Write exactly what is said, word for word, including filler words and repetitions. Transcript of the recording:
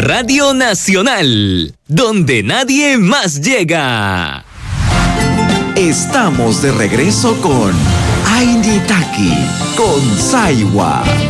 Radio Nacional, donde nadie más llega. Estamos de regreso con Ainitaki, con Saiwa.